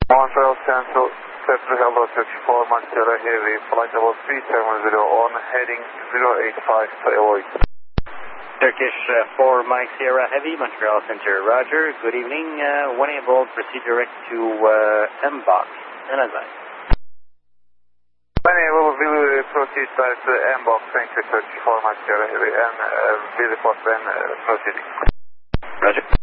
Montreal Central, Central Hello, 34, Sierra Heavy, flight level 370 on, heading 085 to Eloy. Turkish 4 Mike Sierra Heavy, Montreal Center, Roger. Good evening. 1A Bold, proceed direct to MBOX. And as I. 1A will proceed direct to MBOX, thank you, 34 Mike Sierra Heavy, and be report when proceeding. Roger.